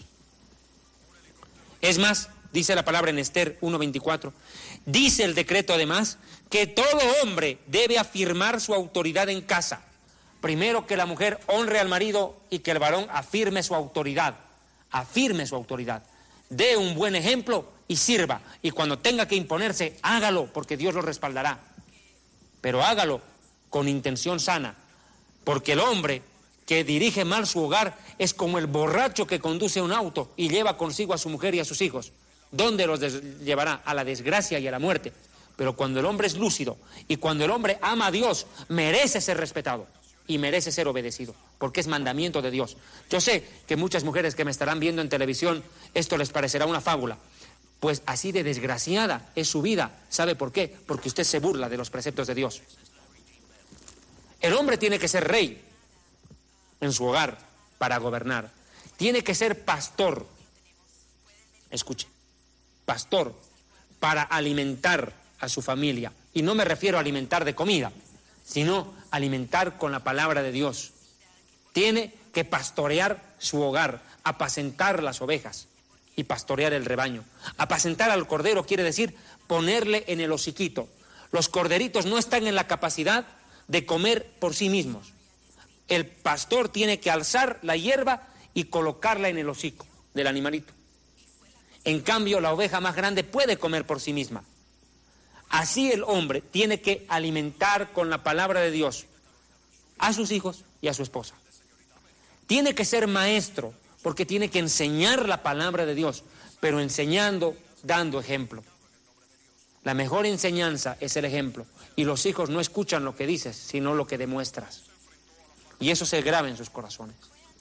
Es más, dice la palabra en Esther uno veinticuatro, dice el decreto además que todo hombre debe afirmar su autoridad en casa. Primero que la mujer honre al marido y que el varón afirme su autoridad, afirme su autoridad, dé un buen ejemplo y sirva, y cuando tenga que imponerse, hágalo, porque Dios lo respaldará, pero hágalo con intención sana, porque el hombre que dirige mal su hogar es como el borracho que conduce un auto y lleva consigo a su mujer y a sus hijos. ¿Dónde los llevará? A la desgracia y a la muerte. Pero cuando el hombre es lúcido y cuando el hombre ama a Dios, merece ser respetado y merece ser obedecido, porque es mandamiento de Dios. Yo sé que muchas mujeres que me estarán viendo en televisión, esto les parecerá una fábula. Pues así de desgraciada es su vida. ¿Sabe por qué? Porque usted se burla de los preceptos de Dios. El hombre tiene que ser rey en su hogar para gobernar. Tiene que ser pastor. Escuche, pastor para alimentar a su familia. Y no me refiero a alimentar de comida, sino alimentar con la palabra de Dios. Tiene que pastorear su hogar, apacentar las ovejas y pastorear el rebaño. Apacentar al cordero quiere decir ponerle en el hociquito. Los corderitos no están en la capacidad de comer por sí mismos. El pastor tiene que alzar la hierba y colocarla en el hocico del animalito. En cambio, la oveja más grande puede comer por sí misma. Así el hombre tiene que alimentar con la palabra de Dios a sus hijos y a su esposa. Tiene que ser maestro, porque tiene que enseñar la palabra de Dios, pero enseñando, dando ejemplo. La mejor enseñanza es el ejemplo, y los hijos no escuchan lo que dices, sino lo que demuestras. Y eso se graba en sus corazones.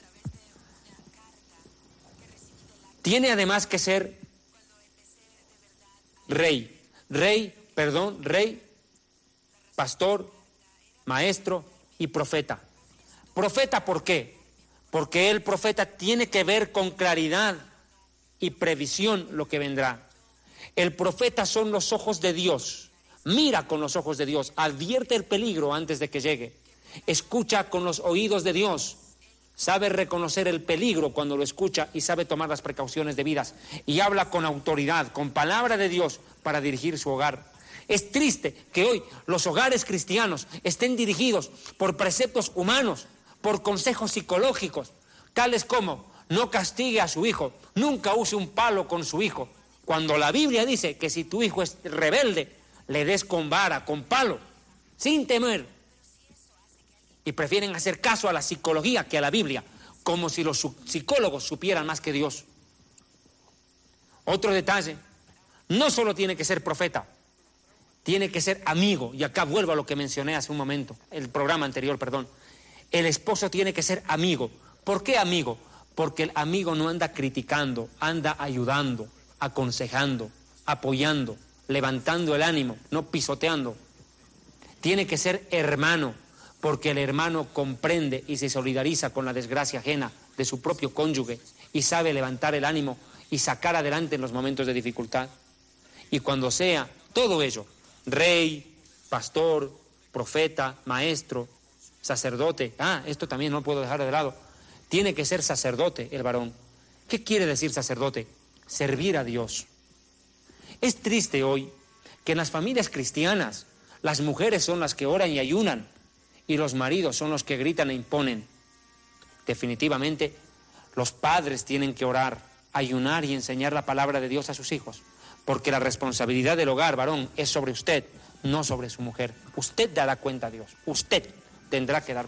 Tiene además que ser rey, rey, perdón, rey, pastor, maestro y profeta. Profeta, ¿por qué? Porque el profeta tiene que ver con claridad y previsión lo que vendrá. El profeta son los ojos de Dios, mira con los ojos de Dios, advierte el peligro antes de que llegue, escucha con los oídos de Dios, sabe reconocer el peligro cuando lo escucha y sabe tomar las precauciones debidas, y habla con autoridad, con palabra de Dios para dirigir su hogar. Es triste que hoy los hogares cristianos estén dirigidos por preceptos humanos, por consejos psicológicos, tales como no castigue a su hijo, nunca use un palo con su hijo, cuando la Biblia dice que si tu hijo es rebelde, le des con vara, con palo, sin temer. Y prefieren hacer caso a la psicología que a la Biblia, como si los psicólogos supieran más que Dios. Otro detalle, no solo tiene que ser profeta, tiene que ser amigo, y acá vuelvo a lo que mencioné hace un momento, el programa anterior, perdón. El esposo tiene que ser amigo. ¿Por qué amigo? Porque el amigo no anda criticando, anda ayudando, aconsejando, apoyando, levantando el ánimo, no pisoteando. Tiene que ser hermano, porque el hermano comprende y se solidariza con la desgracia ajena de su propio cónyuge y sabe levantar el ánimo y sacar adelante en los momentos de dificultad. Y cuando sea todo ello, rey, pastor, profeta, maestro, sacerdote, ah, esto también no puedo dejar de lado, tiene que ser sacerdote el varón. ¿Qué quiere decir sacerdote? Servir a Dios. Es triste hoy que en las familias cristianas las mujeres son las que oran y ayunan y los maridos son los que gritan e imponen. Definitivamente, Los padres tienen que orar, ayunar y enseñar la palabra de Dios a sus hijos, porque la responsabilidad del hogar, varón, es sobre usted, no sobre su mujer. Usted dará cuenta a Dios, usted tendrá que dar